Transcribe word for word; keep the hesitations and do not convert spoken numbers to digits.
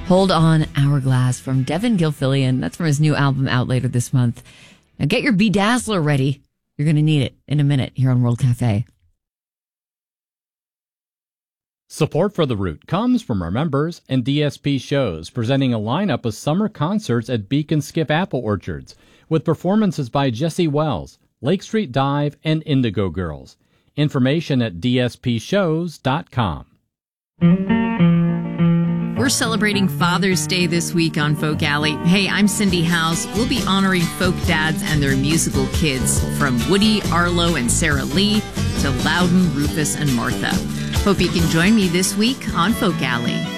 Hold On Hourglass from Devin Gilfillian. That's from his new album out later this month. Now get your Bedazzler ready. You're going to need it in a minute here on World Cafe. Support for The Root comes from our members and D S P Shows, presenting a lineup of summer concerts at Beacon Skip Apple Orchards, with performances by Jesse Wells, Lake Street Dive, and Indigo Girls. Information at d s p shows dot com. We're celebrating Father's Day this week on Folk Alley. Hey, I'm Cindy House. We'll be honoring folk dads and their musical kids, from Woody, Arlo, and Sarah Lee to Loudon, Rufus, and Martha. Hope you can join me this week on Folk Alley.